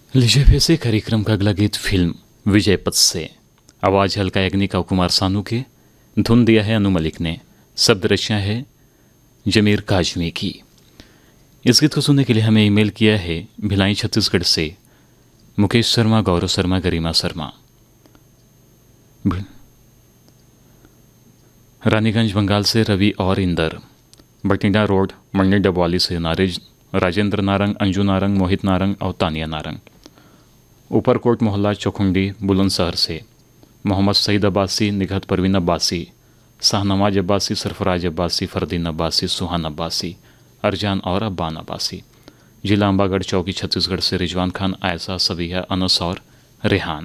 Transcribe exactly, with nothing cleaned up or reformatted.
लीजिए फिर से कार्यक्रम का अगला गीत फिल्म विजय पथ से। आवाज़ हल्का याग्निक और कुमार सानू के, धुन दिया है अनु मलिक ने, शब्द रचना है जमीर काजमी की। इस गीत को सुनने के लिए हमें ईमेल किया है भिलाई छत्तीसगढ़ से मुकेश शर्मा, गौरव शर्मा, गरिमा शर्मा। रानीगंज बंगाल से रवि और इंदर, बटिंडा रोड मंडी डबवाली से नारिज राजेंद्र नारंग, अंजू नारंग, मोहित नारंग और तानिया नारंग। ऊपरकोट मोहल्ला चौखुंडी बुलंदशहर से मोहम्मद सईद अब्बासी, निगहत परवीन अब्बासी, शाहनवाज अब्बासी, सरफराज अब्बासी, फरदीन अब्बासी, सुहान अब्बासी, अरजान और अब्बान अब्बासी। जिला अम्बागढ़ चौकी छत्तीसगढ़ से रिजवान खान, आयशा, सबिया, अनस और रेहान।